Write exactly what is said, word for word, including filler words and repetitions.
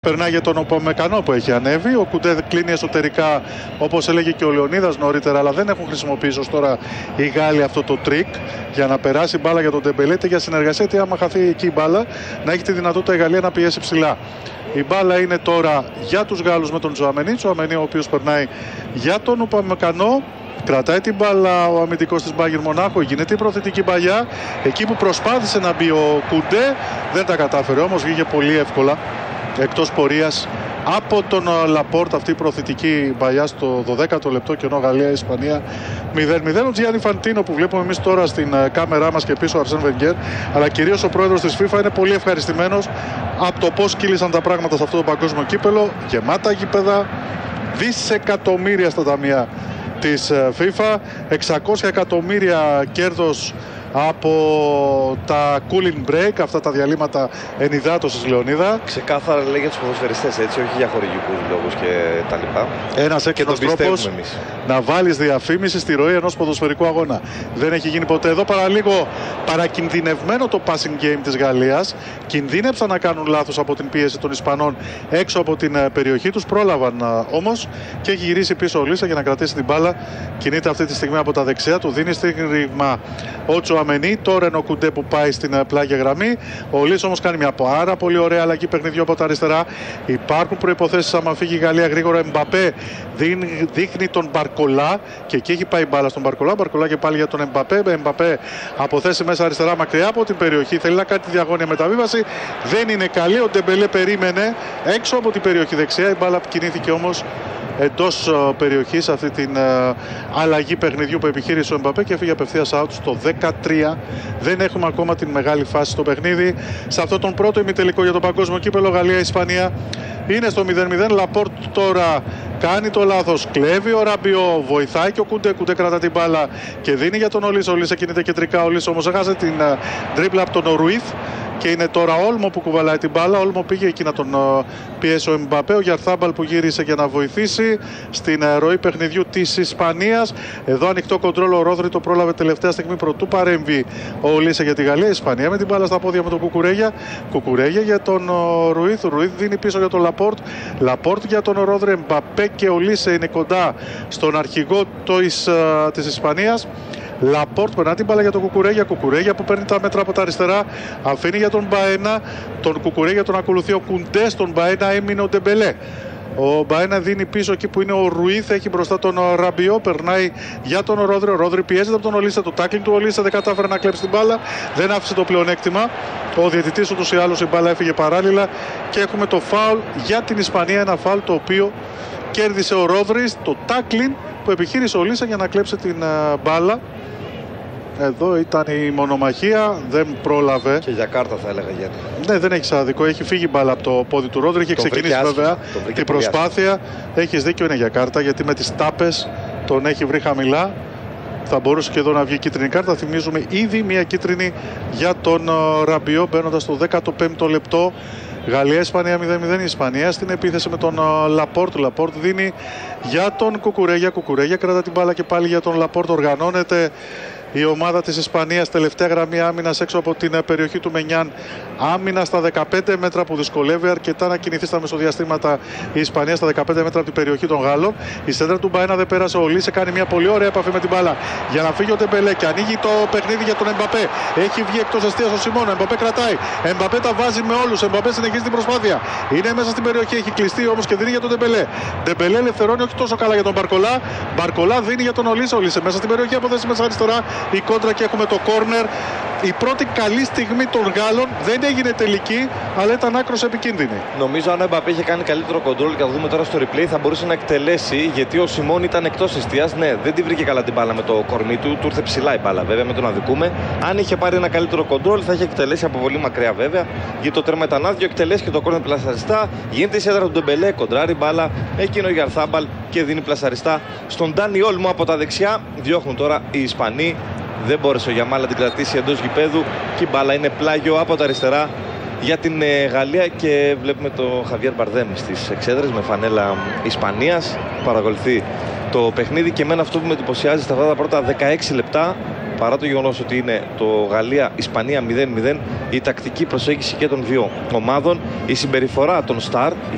Περνάει για τον Οπαμεκανό που έχει ανέβει. Ο Κουντέ κλείνει εσωτερικά, όπως έλεγε και ο Λεωνίδας νωρίτερα, αλλά δεν έχουν χρησιμοποιήσει ως τώρα οι Γάλλοι αυτό το τρίκ για να περάσει μπάλα για τον Ντεμπελέ για συνεργασία. Τι άμα χαθεί εκεί η μπάλα, να έχει τη δυνατότητα η Γαλλία να πιέσει ψηλά. Η μπάλα είναι τώρα για τους Γάλλους με τον Τζουαμενί. Τζουαμενί ο οποίος περνάει για τον Οπαμεκανό. Κρατάει την μπάλα ο αμυντικός της Μπάγερν Μονάχου. Γίνεται η προθετική παλιά. Εκεί που προσπάθησε να μπει ο Κουντέ, δεν τα κατάφερε όμως, βγήκε πολύ εύκολα εκτός πορείας από τον Λαπόρτ αυτή η προθετική παλιά στο δωδέκατο λεπτό, και ενώ Γαλλία-Ισπανία μηδέν μηδέν. Ο Τζιάννι Φαντίνο που βλέπουμε εμείς τώρα στην κάμερά μας και πίσω ο Αρσέν Βενγκέρ, αλλά κυρίως ο πρόεδρος της FIFA, είναι πολύ ευχαριστημένος από το πώς κύλησαν τα πράγματα σε αυτό το παγκόσμιο κύπελο. Γεμάτα γήπεδα, δισεκατομμύρια στα ταμεία της FIFA, εξακόσια εκατομμύρια κέρδος από τα cooling break, αυτά τα διαλύματα ενυδάτωσης, Λεωνίδα. Ξεκάθαρα λέει για τους ποδοσφαιριστές, έτσι, όχι για χορηγικούς λόγους και τα λοιπά. Ένας έξυπνος τρόπος να βάλεις διαφήμιση στη ροή ενός ποδοσφαιρικού αγώνα. Δεν έχει γίνει ποτέ. Εδώ παραλίγο παρακινδυνευμένο το passing game της Γαλλίας. Κινδύνεψαν να κάνουν λάθος από την πίεση των Ισπανών έξω από την περιοχή τους. Πρόλαβαν όμως και έχει γυρίσει πίσω ο Λίσα για να κρατήσει την μπάλα. Κινείται αυτή τη στιγμή από τα δεξιά, του δίνει στίγμα ο Τζουαμενί. Τώρα είναι ο Κουντέ που πάει στην πλάγια γραμμή. Ο Λίσα όμως κάνει μια πάρα πολύ ωραία αλλαγή παιχνιδιού από τα αριστερά. Υπάρχουν προϋποθέσεις άμα φύγει η Γαλλία γρήγορα. Εμπαπέ δείχνει τον Μπαρκολά και εκεί έχει πάει μπάλα στον Μπαρκολά. Μπαρκολά και πάλι για τον Εμπαπέ. Εμπαπέ από θέση μέσα αριστερά, μακριά από την περιοχή. Θέλει να κάνει τη διαγώνια μεταβίβαση. Δεν είναι καλή. Ο Ντεμπελέ περίμενε έξω από την περιοχή δεξιά. Η μπάλα κινήθηκε όμως εντός περιοχής αυτή την uh, αλλαγή παιχνιδιού που επιχείρησε ο Εμπαπέ και έφυγε απευθείας out στο δεκατρία. Δεν έχουμε ακόμα την μεγάλη φάση στο παιχνίδι. Σε αυτό τον πρώτο ημιτελικό για το παγκόσμιο κύπελο Γαλλία-Ισπανία είναι στο μηδέν μηδέν. Λαπόρτ τώρα κάνει το λάθος. Κλέβει ο Ραμπιό, βοηθάει και ο Κουντέ. Κουντέ κρατά την μπάλα και δίνει για τον Ολίσα. Ο Ολίσα κινείται κεντρικά. Ο Ολίσα όμως έχασε την uh, τρίπλα από τον Ρουίθ. Και είναι τώρα Όλμο που κουβαλάει την μπάλα. Όλμο πήγε εκεί να τον uh, πιέσει ο Εμπαπέ. Ο Γιαρθάμπαλ που γύρισε για να βοηθήσει στην uh, ροή παιχνιδιού της Ισπανίας. Εδώ ανοιχτό κοντρόλ. Ο Ρόδρυ το πρόλαβε τελευταία στιγμή πρωτού παρέμβει ο Ολίσα για τη Γαλλία. Ισπανία με την μπάλα στα πόδια με τον Κουκουρέγια. Κουκουρέγια για τον uh, Ρουίθ. Ρουίθ δίνει πίσω για τον Λαπόρτ. Λαπόρτ για τον Ρόδρυ. Εμπαπέ και Ολίσα είναι κοντά στον αρχηγό της, uh, της Ισπανίας. Λαπόρτ περνά την μπάλα για τον Κουκουρέγια. Κουκουρέγια που παίρνει τα μέτρα από τα αριστερά. Αφήνει για τον Μπαένα. Τον Κουκουρέγια τον ακολουθεί ο Κουντέ. Στον Μπαένα έμεινε ο Ντεμπελέ. Ο Μπαένα δίνει πίσω εκεί που είναι ο Ρουίθ. Έχει μπροστά τον Ραμπιό. Περνάει για τον Ρόδρυ. Ο Ρόδρυ πιέζεται από τον Ολίσα. Το τάκλινγκ του Ολίσα δεν κατάφερε να κλέψει την μπάλα. Δεν άφησε το πλεονέκτημα. Ο διαιτητής ούτως ή άλλως η μπάλα έφυγε παράλληλα. Και έχουμε το φάουλ για την Ισπανία. Ένα φάουλ το οποίο κέρδισε ο Ρόδρυ. Το τάκλινγκ που επιχείρησε ο Ολίσα για να κλέψει την uh, μπάλα. Εδώ ήταν η μονομαχία, δεν πρόλαβε. Και για κάρτα θα έλεγα, Γιάννη. Ναι, δεν έχει αδικό. Έχει φύγει μπάλα από το πόδι του Ρόδρυ. Έχει ξεκινήσει βέβαια την προσπάθεια. Έχεις δίκιο, είναι για κάρτα, γιατί με τις τάπες τον έχει βρει χαμηλά. Θα μπορούσε και εδώ να βγει κίτρινη κάρτα. Θυμίζουμε ήδη μια κίτρινη για τον uh, Ραμπιό, μπαίνοντας στο δέκατο πέμπτο λεπτό. Γαλλία-Ισπανία μηδέν μηδέν. Η Ισπανία στην επίθεση με τον uh, Λαπόρτ. Λαπόρτ δίνει για τον Κουκουρέγια. Κουκουρέγια κρατά την μπάλα και πάλι για τον Λαπόρτ. Οργανώνεται η ομάδα της Ισπανίας, τελευταία γραμμή άμυνας έξω από την περιοχή του Μενιάν. Άμυνα στα δεκαπέντε μέτρα που δυσκολεύει αρκετά να κινηθεί στα μεσοδιαστήματα η Ισπανία, στα δεκαπέντε μέτρα από την περιοχή των Γάλλων. Η σέντρα του Μπαένα δεν πέρασε. Ο Λίσε κάνει μια πολύ ωραία επαφή με την μπάλα για να φύγει ο Ντεμπελέ και ανοίγει το παιχνίδι για τον Εμπαπέ. Έχει βγει εκτός εστίας ο Σιμών. Εμπαπέ κρατάει. Εμπαπέ τα βάζει με όλους. Εμπαπέ συνεχίζει την προσπάθεια. Είναι μέσα στην περιοχή. Έχει κλειστεί όμως και δίνει για τον Ντεμπελέ. Ντεμπελέ ελευθερώνει όχι τόσο καλά για τον Μπαρκολά. Μπαρκολά δίνει για τον Ολίσα. Ολίσε μέσα στην περιοχή, αποδέσει μέσα αριστερά. Η κόντρα και έχουμε το κόρνερ. Η πρώτη καλή στιγμή των Γάλλων δεν έγινε τελική, αλλά ήταν άκρως επικίνδυνη. Νομίζω αν ο Εμπαπέ είχε κάνει καλύτερο κοντρόλ, και θα δούμε τώρα στο replay, θα μπορούσε να εκτελέσει, γιατί ο Σιμών ήταν εκτός εστίας. Ναι, δεν τη βρήκε καλά την μπάλα με το κορμί του, του ήρθε ψηλά η μπάλα βέβαια, με τον αδικούμε. Αν είχε πάρει ένα καλύτερο κοντρόλ, θα είχε εκτελέσει από πολύ μακριά βέβαια, γιατί το τέρμα ήταν άδειο, εκτελέσει και το κόρνερ πλασαριστά. Γίνεται η σέντρα του Ντεμπελέ, κοντράρει μπάλα, εκείνο ο Γιαρθάμπαλ και δίνει πλασαριστά στον Ντάνι Όλμο από τα δεξιά. Διώχνουν τώρα οι Ισπανοί. Δεν μπόρεσε ο Γιαμάλ να την κρατήσει εντός γηπέδου και η μπάλα είναι πλάγιο από τα αριστερά για την ε, Γαλλία. Και βλέπουμε το Χαβιέρ Μπαρδέμ στις εξέδρες με φανέλα Ισπανίας. Παρακολουθεί το παιχνίδι και εμένα αυτό που με εντυπωσιάζει στα αυτά τα πρώτα δεκαέξι λεπτά παρά το γεγονός ότι είναι το Γαλλία-Ισπανία μηδέν μηδέν, η τακτική προσέγγιση και των δύο ομάδων, η συμπεριφορά των Σταρ,